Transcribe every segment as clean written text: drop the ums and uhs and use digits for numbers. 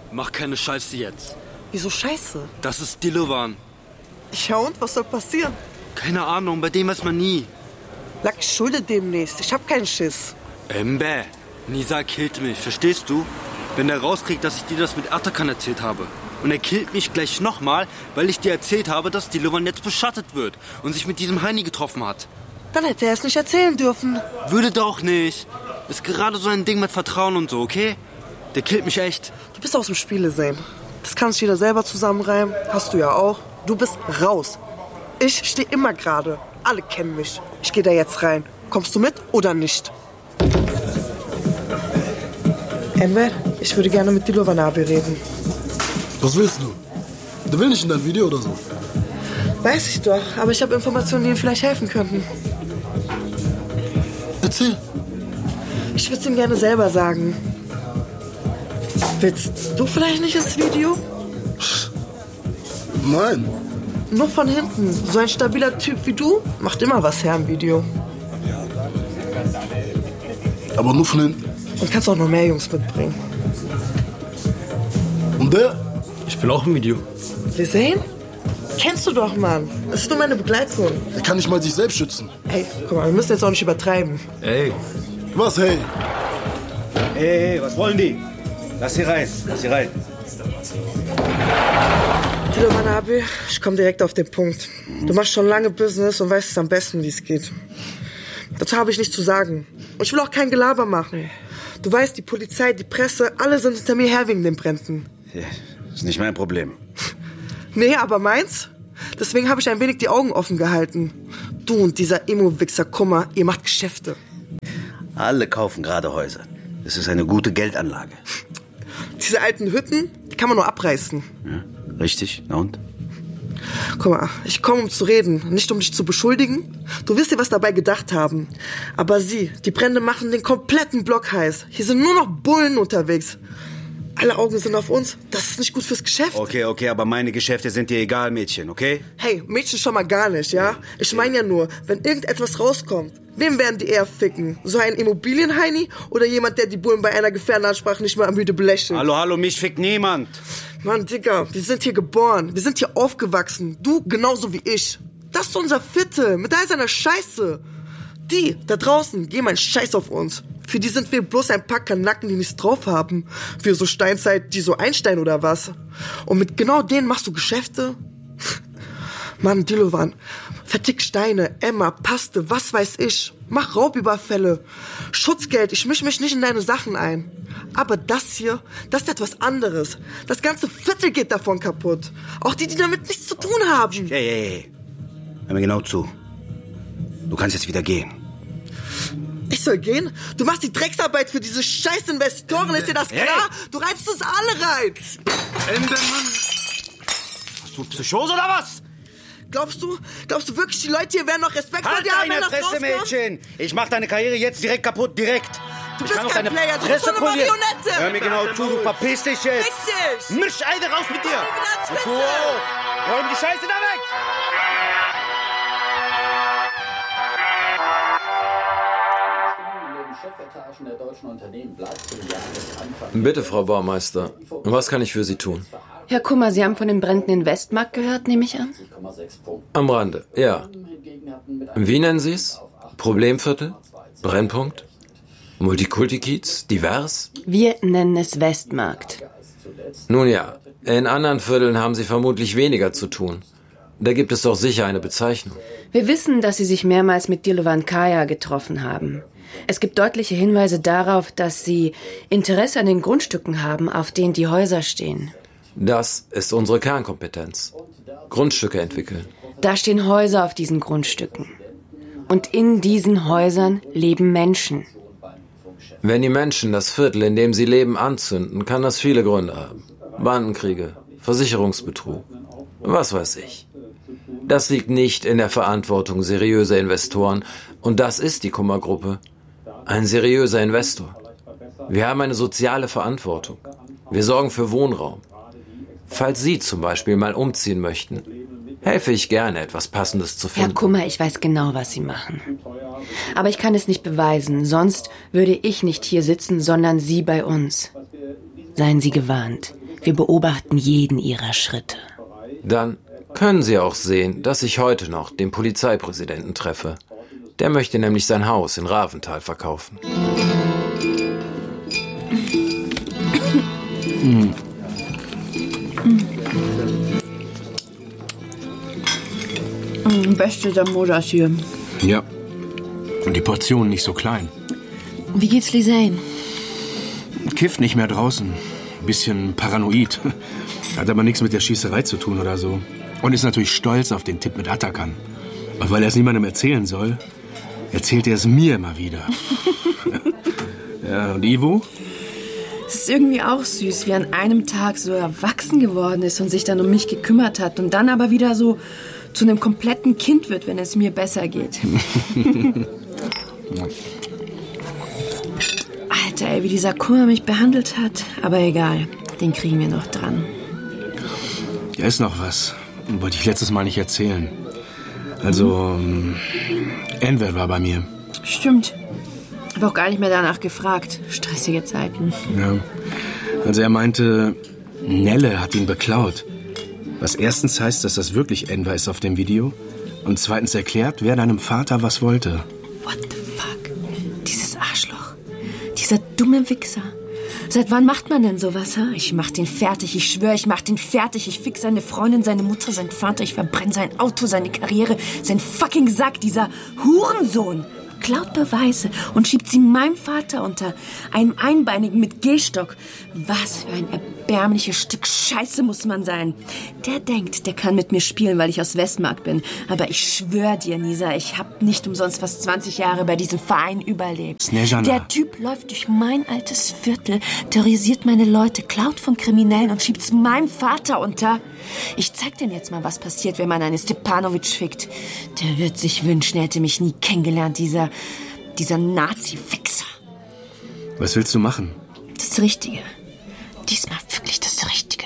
Mach keine Scheiße jetzt. Wieso Scheiße? Das ist Dilovan. Ja und, was soll passieren? Keine Ahnung, bei dem weiß man nie. Lack, ich schulde demnächst. Ich hab keinen Schiss. Embe, Nisa killt mich, verstehst du? Wenn er rauskriegt, dass ich dir das mit Atakan erzählt habe. Und er killt mich gleich nochmal, weil ich dir erzählt habe, dass Dilovan jetzt beschattet wird und sich mit diesem Heini getroffen hat. Dann hätte er es nicht erzählen dürfen. Würde doch nicht. Ist gerade so ein Ding mit Vertrauen und so, okay? Der killt mich echt. Du bist aus dem Spiele sehen. Das kann sich jeder selber zusammenreimen. Hast du ja auch. Du bist raus. Ich stehe immer gerade. Alle kennen mich. Ich gehe da jetzt rein. Kommst du mit oder nicht? Enver, ich würde gerne mit Dilovan abi reden. Was willst du? Der will nicht in dein Video oder so. Weiß ich doch, aber ich habe Informationen, die ihm vielleicht helfen könnten. Erzähl. Ich würde es ihm gerne selber sagen. Willst du vielleicht nicht ins Video? Nein. Nur von hinten. So ein stabiler Typ wie du macht immer was her im Video. Aber nur von hinten. Und kannst auch noch mehr Jungs mitbringen. Und der? Ich bin auch im Video. Lisein? Kennst du doch, Mann. Das ist nur meine Begleitung. Der kann nicht mal sich selbst schützen. Hey, guck mal, wir müssen jetzt auch nicht übertreiben. Ey. Was, hey? Hey, was wollen die? Lass sie rein, lass sie rein. Dilovan abi, ich komme direkt auf den Punkt. Du machst schon lange Business und weißt es am besten, wie es geht. Dazu habe ich nichts zu sagen. Und ich will auch kein Gelaber machen. Du weißt, die Polizei, die Presse, alle sind hinter mir her wegen den Bränden. Ja, ist nicht mein Problem. Nee, aber meins? Deswegen habe ich ein wenig die Augen offen gehalten. Du und dieser Emo-Wichser Kummer, ihr macht Geschäfte. Alle kaufen gerade Häuser. Das ist eine gute Geldanlage. Diese alten Hütten, die kann man nur abreißen. Ja, richtig, na und? Guck mal, ich komme, um zu reden, nicht um dich zu beschuldigen. Du wirst dir was dabei gedacht haben. Aber die Brände machen den kompletten Block heiß. Hier sind nur noch Bullen unterwegs. Alle Augen sind auf uns. Das ist nicht gut fürs Geschäft. Okay, aber meine Geschäfte sind dir egal, Mädchen, okay? Hey, Mädchen schon mal gar nicht, ja? Ich meine ja nur, wenn irgendetwas rauskommt, wem werden die eher ficken? So ein Immobilienheini oder jemand, der die Bullen bei einer Gefährdenansprache nicht mehr müde belächelt? Hallo, mich fickt niemand. Mann, Digga, wir sind hier geboren. Wir sind hier aufgewachsen. Du genauso wie ich. Das ist unser Viertel, mit all seiner Scheiße. Die da draußen geben einen Scheiß auf uns. Für die sind wir bloß ein paar Kanacken, die nichts drauf haben. Für so Steinzeit, die so Einstein oder was. Und mit genau denen machst du Geschäfte? Mann, Dilovan, vertick Steine, Emma, Paste, was weiß ich. Mach Raubüberfälle. Schutzgeld, ich misch mich nicht in deine Sachen ein. Aber das hier, das ist etwas anderes. Das ganze Viertel geht davon kaputt. Auch die damit nichts zu tun haben. Hey. Hör mir genau zu. Du kannst jetzt wieder gehen. Ich soll gehen? Du machst die Drecksarbeit für diese scheiß Investoren, ist dir das klar? Hey. Du reizt uns alle rein. Ende, Mann. Hast du Psychose oder was? Glaubst du wirklich, die Leute hier werden noch Respekt vor dir haben, wenn das rauskommt? Mädchen! Ich mach deine Karriere jetzt direkt kaputt, direkt! Du bist kein Player, du bist so eine Marionette! Hör mir genau zu, du verpiss dich jetzt! Richtig! Misch eine raus mit dir! Und du auch! Räum die Scheiße da weg! Bitte, Frau Baumeister. Was kann ich für Sie tun? Herr Kummer, Sie haben von den Bränden in Westmark gehört, nehme ich an? Am Rande, ja. Wie nennen Sie es? Problemviertel? Brennpunkt? Multikulti-Kiez? Divers? Wir nennen es Westmarkt. Nun ja, in anderen Vierteln haben Sie vermutlich weniger zu tun. Da gibt es doch sicher eine Bezeichnung. Wir wissen, dass Sie sich mehrmals mit Dilovan Kaya getroffen haben. Es gibt deutliche Hinweise darauf, dass Sie Interesse an den Grundstücken haben, auf denen die Häuser stehen. Das ist unsere Kernkompetenz. Grundstücke entwickeln. Da stehen Häuser auf diesen Grundstücken. Und in diesen Häusern leben Menschen. Wenn die Menschen das Viertel, in dem sie leben, anzünden, kann das viele Gründe haben. Bandenkriege, Versicherungsbetrug, was weiß ich. Das liegt nicht in der Verantwortung seriöser Investoren. Und das ist die Kummer-Gruppe. Ein seriöser Investor. Wir haben eine soziale Verantwortung. Wir sorgen für Wohnraum. Falls Sie zum Beispiel mal umziehen möchten, helfe ich gerne, etwas Passendes zu finden. Herr Kummer, ich weiß genau, was Sie machen. Aber ich kann es nicht beweisen, sonst würde ich nicht hier sitzen, sondern Sie bei uns. Seien Sie gewarnt. Wir beobachten jeden ihrer Schritte. Dann können Sie auch sehen, dass ich heute noch den Polizeipräsidenten treffe. Der möchte nämlich sein Haus in Raventhal verkaufen. Beste Samoras hier. Ja. Und die Portion nicht so klein. Wie geht's Lisanne? Kifft nicht mehr draußen. Bisschen paranoid. Hat aber nichts mit der Schießerei zu tun oder so. Und ist natürlich stolz auf den Tipp mit Atakan. Und weil er es niemandem erzählen soll, erzählt er es mir immer wieder. Ja, und Ivo? Es ist irgendwie auch süß, wie an einem Tag so erwachsen geworden ist und sich dann um mich gekümmert hat und dann aber wieder so zu einem kompletten Kind wird, wenn es mir besser geht. Alter, ey, wie dieser Kummer mich behandelt hat. Aber egal, den kriegen wir noch dran. Da ist noch was. Wollte ich letztes Mal nicht erzählen. Also, Enver war bei mir. Stimmt. Habe auch gar nicht mehr danach gefragt. Stressige Zeiten. Ja. Also er meinte, Nelle hat ihn beklaut. Was erstens heißt, dass das wirklich Enver ist auf dem Video. Und zweitens erklärt, wer deinem Vater was wollte. What the fuck? Dieses Arschloch. Dieser dumme Wichser. Seit wann macht man denn sowas, ha? Ich mach den fertig, ich schwöre, ich mach den fertig. Ich fix seine Freundin, seine Mutter, seinen Vater. Ich verbrenne sein Auto, seine Karriere, sein fucking Sack, dieser Hurensohn. Klaut Beweise und schiebt sie meinem Vater unter. Einem Einbeinigen mit Gehstock. Was für ein erbärmliches Stück Scheiße muss man sein. Der denkt, der kann mit mir spielen, weil ich aus Westmark bin. Aber ich schwöre dir, Nisa, ich hab nicht umsonst fast 20 Jahre bei diesem Verein überlebt. Snezhana. Der Typ läuft durch mein altes Viertel, terrorisiert meine Leute, klaut von Kriminellen und schiebt meinem Vater unter. Ich zeig dir jetzt mal, was passiert, wenn man einen Stepanovic fickt. Der wird sich wünschen, er hätte mich nie kennengelernt, dieser Nazi-Wichser. Was willst du machen? Das Richtige. Diesmal wirklich das Richtige.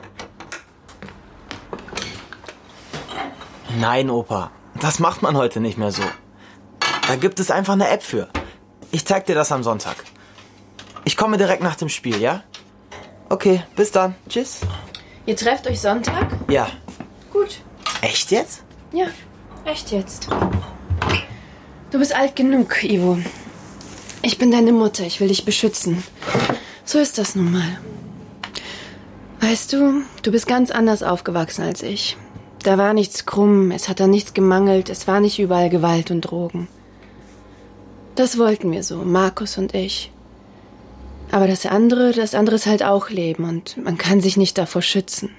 Nein, Opa. Das macht man heute nicht mehr so. Da gibt es einfach eine App für. Ich zeig dir das am Sonntag. Ich komme direkt nach dem Spiel, ja? Okay, bis dann. Tschüss. Ihr trefft euch Sonntag? Ja. Gut. Echt jetzt? Ja, echt jetzt. Du bist alt genug, Ivo. Ich bin deine Mutter, ich will dich beschützen. So ist das nun mal. Weißt du, du bist ganz anders aufgewachsen als ich. Da war nichts krumm, es hat da nichts gemangelt, es war nicht überall Gewalt und Drogen. Das wollten wir so, Markus und ich. Aber das andere ist halt auch Leben und man kann sich nicht davor schützen.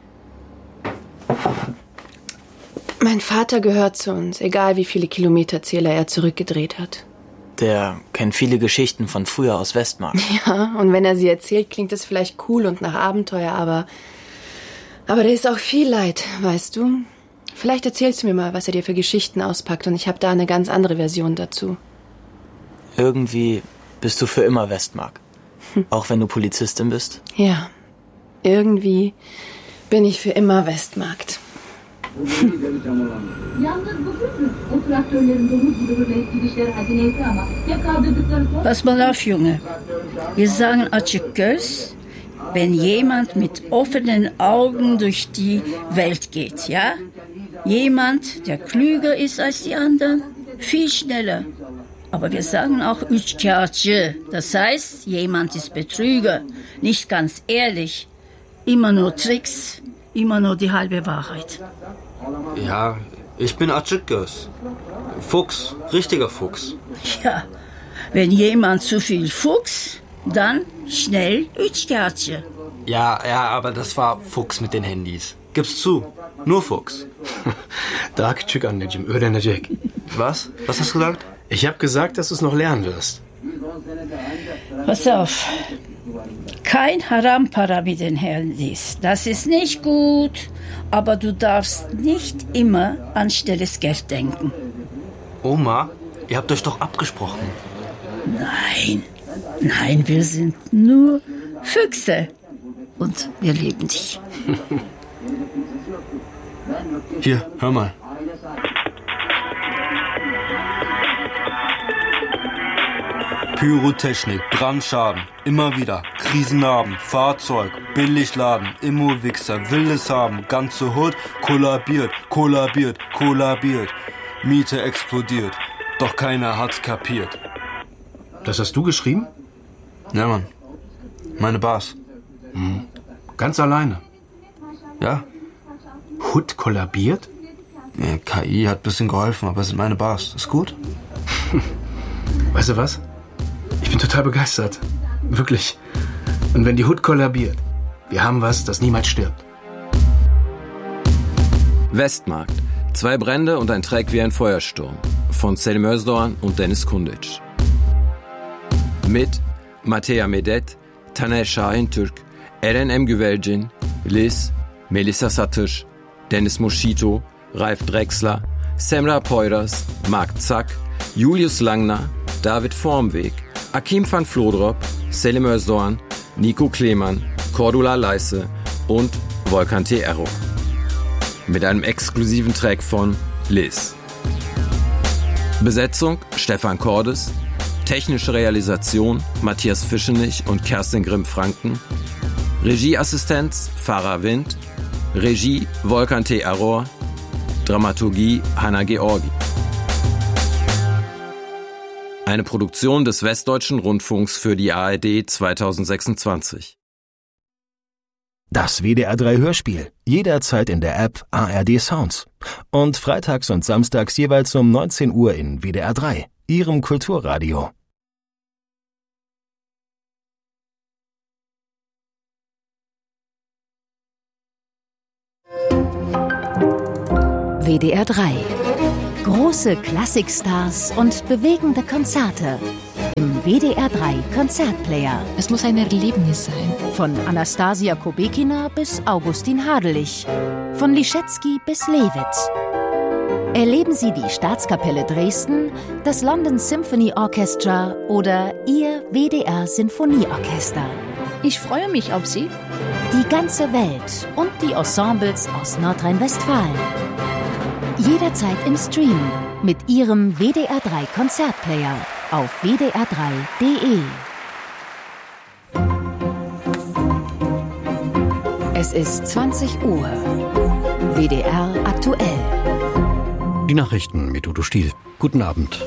Mein Vater gehört zu uns, egal wie viele Kilometerzähler er zurückgedreht hat. Der kennt viele Geschichten von früher aus Westmark. Ja, und wenn er sie erzählt, klingt es vielleicht cool und nach Abenteuer, aber da ist auch viel Leid, weißt du? Vielleicht erzählst du mir mal, was er dir für Geschichten auspackt und ich habe da eine ganz andere Version dazu. Irgendwie bist du für immer Westmark. Auch wenn du Polizistin bist? Ja, irgendwie bin ich für immer Westmarkt. Pass mal auf, Junge. Wir sagen açık göz, wenn jemand mit offenen Augen durch die Welt geht, ja? Jemand, der klüger ist als die anderen, viel schneller. Aber wir sagen auch üçkağıtçı. Das heißt, jemand ist Betrüger, nicht ganz ehrlich. Immer nur Tricks, immer nur die halbe Wahrheit. Ja, ich bin açık göz. Fuchs, richtiger Fuchs. Ja, wenn jemand zu viel Fuchs, dann schnell üçkağıtçı. Ja, aber das war Fuchs mit den Handys. Gib's zu, nur Fuchs. Daha küçük anneciğim, öğrenecek. Was? Was hast du gesagt? Ich habe gesagt, dass du es noch lernen wirst. Pass auf. Kein Harampara mit den Handys. Das ist nicht gut. Aber du darfst nicht immer an stilles Geld denken. Oma, ihr habt euch doch abgesprochen. Nein, wir sind nur Füchse. Und wir lieben dich. Hier, hör mal. Pyrotechnik, Brandschaden, immer wieder, Krisennarben, Fahrzeug, Billigladen, Immo-Wichser, wildes Haben, ganze Hut, kollabiert, kollabiert, kollabiert. Miete explodiert, doch keiner hat's kapiert. Das hast du geschrieben? Ja, Mann. Meine Bars. Ganz alleine? Ja. Hut kollabiert? Ja, KI hat ein bisschen geholfen, aber es sind meine Bars. Ist gut? Weißt du was? Ich bin total begeistert. Wirklich. Und wenn die Hut kollabiert, wir haben was, das niemals stirbt. Westmarkt. 2 Brände und ein Track wie ein Feuersturm. Von Selim Özdoğan und Deniz Kundic. Mit Matea Medet, Taner Şahin Türk, Eren Emgüvelcin, Liz, Melissa Satış, Dennis Moschito, Ralf Drexler, Semra Poyraz, Marc Zack, Julius Langner, David Vormweg, Akim van Vlodrop, Selim Özdoğan, Nico Klemann, Cordula Leisse und Volkan T. Error. Mit einem exklusiven Track von Liz. Besetzung Stefan Cordes, technische Realisation Matthias Fischenich und Kerstin Grimm-Franken, Regieassistenz Farah Wind, Regie Volkan T. Error, Dramaturgie Hanna Georgi. Eine Produktion des Westdeutschen Rundfunks für die ARD 2026. Das WDR 3 Hörspiel. Jederzeit in der App ARD Sounds. Und freitags und samstags jeweils um 19 Uhr in WDR 3, Ihrem Kulturradio. WDR 3. Große Klassikstars und bewegende Konzerte. Im WDR 3 Konzertplayer. Es muss ein Erlebnis sein. Von Anastasia Kobekina bis Augustin Hadelich. Von Liszewski bis Lewitz. Erleben Sie die Staatskapelle Dresden, das London Symphony Orchestra oder Ihr WDR Sinfonieorchester. Ich freue mich auf Sie. Die ganze Welt und die Ensembles aus Nordrhein-Westfalen. Jederzeit im Stream mit Ihrem WDR 3 Konzertplayer auf wdr3.de. Es ist 20 Uhr. WDR aktuell. Die Nachrichten mit Udo Stiel. Guten Abend.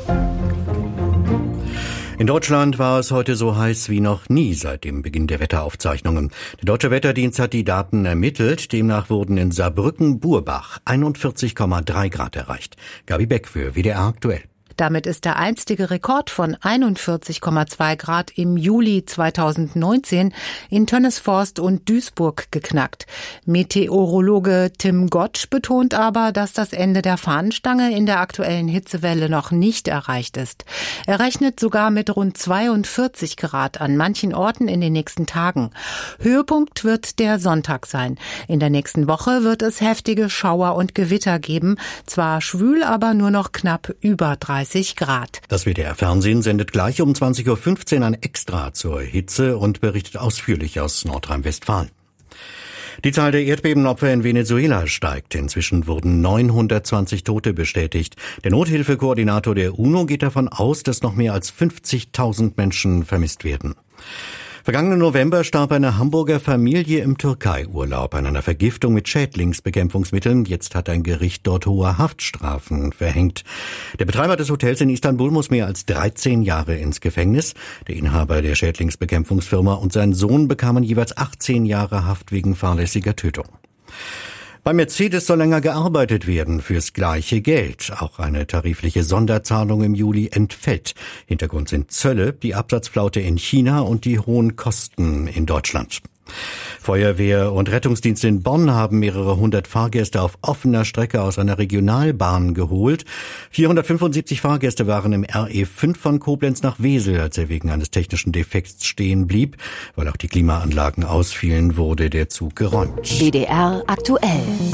In Deutschland war es heute so heiß wie noch nie seit dem Beginn der Wetteraufzeichnungen. Der Deutsche Wetterdienst hat die Daten ermittelt. Demnach wurden in Saarbrücken-Burbach 41,3 Grad erreicht. Gabi Beck für WDR aktuell. Damit ist der einstige Rekord von 41,2 Grad im Juli 2019 in Tönnesforst und Duisburg geknackt. Meteorologe Tim Gottsch betont aber, dass das Ende der Fahnenstange in der aktuellen Hitzewelle noch nicht erreicht ist. Er rechnet sogar mit rund 42 Grad an manchen Orten in den nächsten Tagen. Höhepunkt wird der Sonntag sein. In der nächsten Woche wird es heftige Schauer und Gewitter geben. Zwar schwül, aber nur noch knapp über 30 Grad. Das WDR-Fernsehen sendet gleich um 20.15 Uhr ein Extra zur Hitze und berichtet ausführlich aus Nordrhein-Westfalen. Die Zahl der Erdbebenopfer in Venezuela steigt. Inzwischen wurden 920 Tote bestätigt. Der Nothilfekoordinator der UNO geht davon aus, dass noch mehr als 50.000 Menschen vermisst werden. Vergangenen November starb eine Hamburger Familie im Türkei-Urlaub an einer Vergiftung mit Schädlingsbekämpfungsmitteln. Jetzt hat ein Gericht dort hohe Haftstrafen verhängt. Der Betreiber des Hotels in Istanbul muss mehr als 13 Jahre ins Gefängnis. Der Inhaber der Schädlingsbekämpfungsfirma und sein Sohn bekamen jeweils 18 Jahre Haft wegen fahrlässiger Tötung. Bei Mercedes soll länger gearbeitet werden fürs gleiche Geld. Auch eine tarifliche Sonderzahlung im Juli entfällt. Hintergrund sind Zölle, die Absatzflaute in China und die hohen Kosten in Deutschland. Feuerwehr und Rettungsdienst in Bonn haben mehrere hundert Fahrgäste auf offener Strecke aus einer Regionalbahn geholt. 475 Fahrgäste waren im RE5 von Koblenz nach Wesel, als er wegen eines technischen Defekts stehen blieb. Weil auch die Klimaanlagen ausfielen, wurde der Zug geräumt. WDR aktuell.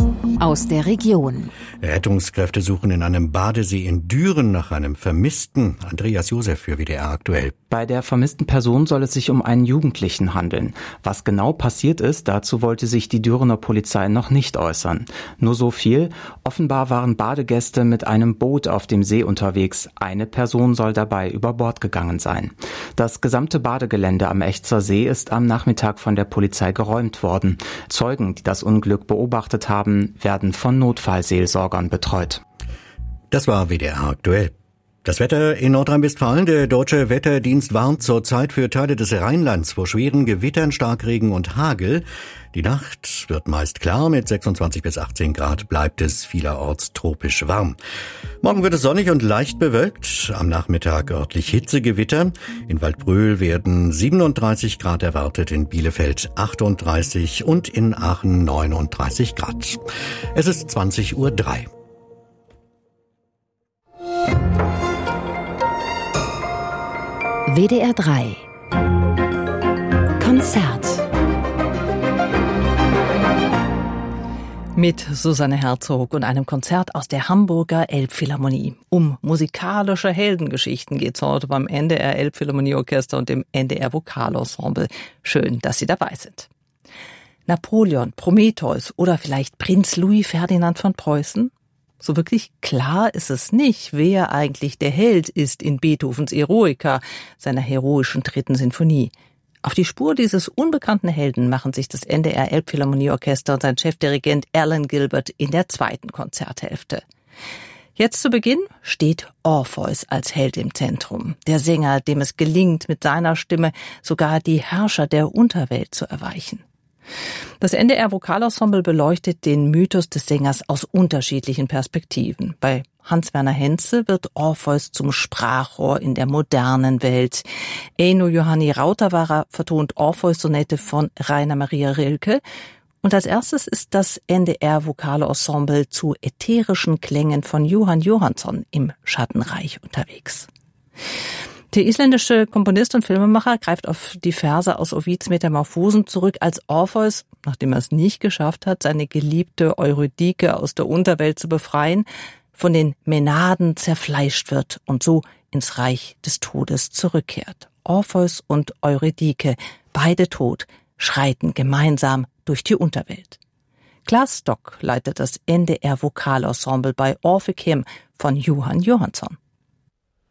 aus der Region. Rettungskräfte suchen in einem Badesee in Düren nach einem Vermissten. Andreas Josef für WDR aktuell. Bei der vermissten Person soll es sich um einen Jugendlichen handeln. Was genau passiert ist, dazu wollte sich die Dürener Polizei noch nicht äußern. Nur so viel: Offenbar waren Badegäste mit einem Boot auf dem See unterwegs. Eine Person soll dabei über Bord gegangen sein. Das gesamte Badegelände am Echzer See ist am Nachmittag von der Polizei geräumt worden. Zeugen, die das Unglück beobachtet haben, werden von Notfallseelsorgern betreut. Das war WDR aktuell. Das Wetter in Nordrhein-Westfalen. Der Deutsche Wetterdienst warnt zurzeit für Teile des Rheinlands vor schweren Gewittern, Starkregen und Hagel. Die Nacht wird meist klar. Mit 26 bis 18 Grad bleibt es vielerorts tropisch warm. Morgen wird es sonnig und leicht bewölkt. Am Nachmittag örtlich Hitzegewitter. In Waldbröl werden 37 Grad erwartet, in Bielefeld 38 und in Aachen 39 Grad. Es ist 20:03 Uhr. WDR 3 Konzert mit Susanne Herzog und einem Konzert aus der Hamburger Elbphilharmonie. Um musikalische Heldengeschichten geht's heute beim NDR Elbphilharmonieorchester und dem NDR Vokalensemble. Schön, dass Sie dabei sind. Napoleon, Prometheus oder vielleicht Prinz Louis Ferdinand von Preußen? So wirklich klar ist es nicht, wer eigentlich der Held ist in Beethovens Eroica, seiner heroischen 3. Sinfonie. Auf die Spur dieses unbekannten Helden machen sich das NDR Elbphilharmonieorchester und sein Chefdirigent Alan Gilbert in der 2. Konzerthälfte. Jetzt zu Beginn steht Orpheus als Held im Zentrum. Der Sänger, dem es gelingt, mit seiner Stimme sogar die Herrscher der Unterwelt zu erweichen. Das NDR Vokalensemble beleuchtet den Mythos des Sängers aus unterschiedlichen Perspektiven. Bei Hans-Werner Henze wird Orpheus zum Sprachrohr in der modernen Welt. Eino Johanni Rautavaara vertont Orpheus-Sonette von Rainer Maria Rilke. Und als erstes ist das NDR Vokalensemble zu ätherischen Klängen von Jóhann Jóhannsson im Schattenreich unterwegs. Der isländische Komponist und Filmemacher greift auf die Verse aus Ovids Metamorphosen zurück, als Orpheus, nachdem er es nicht geschafft hat, seine geliebte Eurydike aus der Unterwelt zu befreien, von den Mänaden zerfleischt wird und so ins Reich des Todes zurückkehrt. Orpheus und Eurydike, beide tot, schreiten gemeinsam durch die Unterwelt. Klaas Stock leitet das NDR Vokalensemble bei Orphic Hymn von Jóhann Jóhannsson.